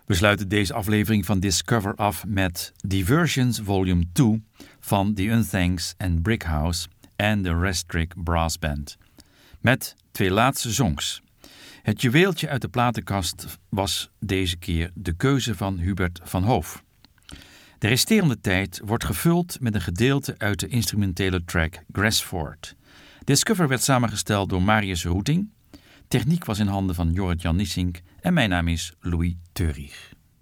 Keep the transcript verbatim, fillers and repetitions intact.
We sluiten deze aflevering van Discover af met Diversions Volume twee van The Unthanks and Brickhouse en de Restrick Brass Band. Met twee laatste songs. Het juweeltje uit de platenkast was deze keer de keuze van Hubert van Hoof. De resterende tijd wordt gevuld met een gedeelte uit de instrumentele track Grassford. Discover werd samengesteld door Marius Hoeting. Techniek was in handen van Jorrit Jan Niesink en mijn naam is Louis Teurich.